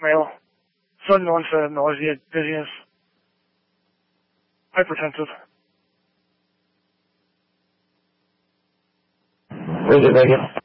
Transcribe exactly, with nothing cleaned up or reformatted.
male. Sudden onset of nausea, dizziness, hypertensive. Where's it, Vegas?